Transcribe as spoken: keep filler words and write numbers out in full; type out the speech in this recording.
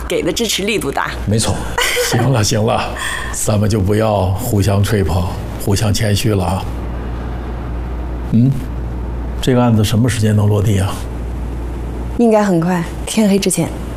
给的支持力度大。 没错。行了行了，咱们就不要互相吹捧，互相谦虚了啊。嗯，这个案子什么时间能落地啊？ 应该很快，天黑之前。